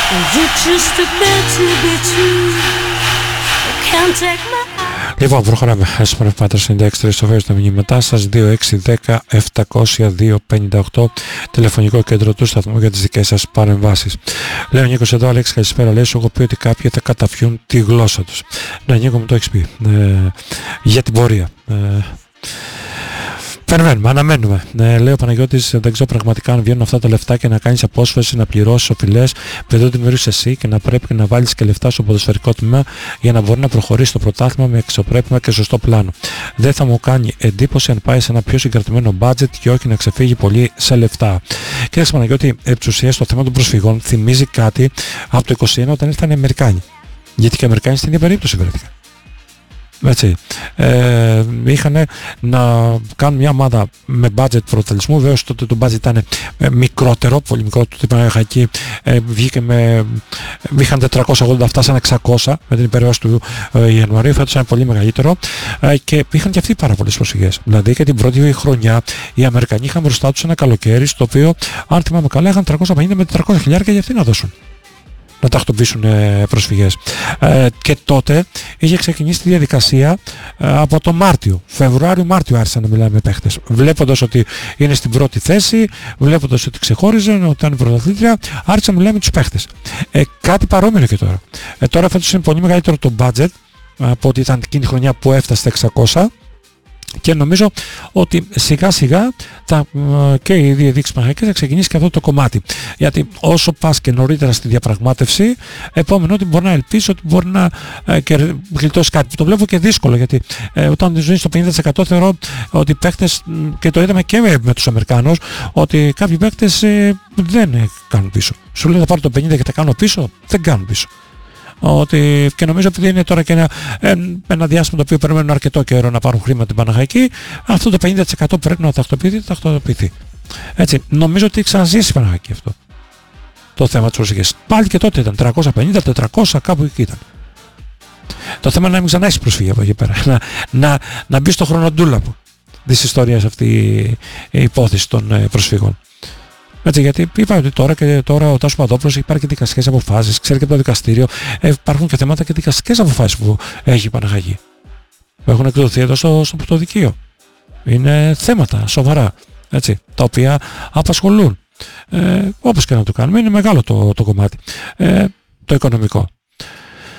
Λοιπόν, προχωράμε. Εσπρεφάτα 96 στο βέρο στα μηνύματά σας. 2610-700-258 τηλεφωνικό κέντρο του σταθμού για τις δικές σας παρεμβάσεις. Λέω Νίκος εδώ, Αλέξη, καλησπέρα. Λέει, σου έχω πει ότι κάποιοι θα καταφιούν τη γλώσσα τους. Ναι, Νίκο, μου το έχεις πει. Για την πορεία. Περιμένουμε, αναμένουμε. Λέει ο Παναγιώτης, δεν ξέρω πραγματικά αν βγαίνουν αυτά τα λεφτά και να κάνεις απόσφαση, να πληρώσεις οφειλές, παιδί ότι δημιουργείς εσύ και να πρέπει να βάλεις και λεφτά στο ποδοσφαιρικό τμήμα για να μπορεί να προχωρήσει το πρωτάθλημα με εξωπρέπεια και σωστό πλάνο. Δεν θα μου κάνει εντύπωση αν πάει σε ένα πιο συγκρατημένο budget και όχι να ξεφύγει πολύ σε λεφτά. Κοίταξε Παναγιώτη, επί της ουσίας το θέμα των προσφυγών θυμίζει κάτι από το 2021 όταν ήρθαν οι Αμερικάνοι. Γιατί και οι Αμερικάνοι στην ίδια περίπτωση βρέθηκαν. Έτσι, είχαν να κάνουν μια ομάδα με budget πρωταθλητισμού. Βέβαια τότε το budget ήταν μικρότερο, πολύ μικρότερο. Το είχα εκεί, είχαν 480, φτάσαν 600 με την υπέρβαση του Ιανουαρίου. Φέτος ήταν πολύ μεγαλύτερο και είχαν και αυτοί πάρα πολλές προσφυγές. Δηλαδή και την πρώτη χρονιά οι Αμερικανοί είχαν μπροστά τους ένα καλοκαίρι στο οποίο, αν θυμάμαι καλά, είχαν 350 με 400 χιλιάρια για αυτοί να δώσουν, να τακτοποιήσουν προσφυγές. Και τότε είχε ξεκινήσει τη διαδικασία από το Μάρτιο. Φεβρουάριο-Μάρτιο άρχισαν να μιλάμε με παίχτες. Βλέποντας ότι είναι στην πρώτη θέση, βλέποντας ότι ξεχώριζαν, ότι ήταν πρωταθλήτρια, άρχισαν να μιλάμε με τους παίχτες. Κάτι παρόμοιο και τώρα. Τώρα φέτος είναι πολύ μεγαλύτερο το budget από ότι ήταν εκείνη τη χρονιά που έφτασε στα 600. Και νομίζω ότι σιγά σιγά και οι διεδείξεις Παναγιακές θα ξεκινήσει και αυτό το κομμάτι. Γιατί όσο πας και νωρίτερα στη διαπραγμάτευση, επόμενο ότι μπορεί να ελπίσει ότι μπορεί να γλιτώσει κάτι. Το βλέπω και δύσκολο, γιατί όταν ζουν στο 50% θεωρώ ότι οι παίκτες, και το είδαμε και με τους Αμερικάνους, ότι κάποιοι παίκτες δεν κάνουν πίσω. Σου λέει θα πάρω το 50% και τα κάνω πίσω, δεν κάνουν πίσω. Ότι, και νομίζω επειδή είναι τώρα και ένα διάστημα το οποίο περιμένουν αρκετό καιρό να πάρουν χρήματα την Παναχαϊκή, αυτό το 50% πρέπει να τακτοποιηθεί. Έτσι, νομίζω ότι ξαναζήσει η Παναχαϊκή αυτό το θέμα της προσφυγής. Πάλι και τότε ήταν 350-400, κάπου εκεί ήταν. Το θέμα είναι να μην ξανά έχεις προσφύγει από εκεί πέρα, να μπει στο χρονοτούλαπο της ιστορίας αυτή η υπόθεση των προσφύγων. Έτσι, γιατί είπα ότι τώρα ο Τάσος Παπαδόπουλος υπάρχει και δικαστικές αποφάσεις, ξέρει και από το δικαστήριο, υπάρχουν και θέματα και δικαστικές αποφάσεις που έχει η Παναχαϊκή. Έχουν εκδοθεί εδώ στο πρωτοδικείο. Είναι θέματα σοβαρά, έτσι, τα οποία απασχολούν. Όπως και να το κάνουμε, είναι μεγάλο το κομμάτι, το οικονομικό.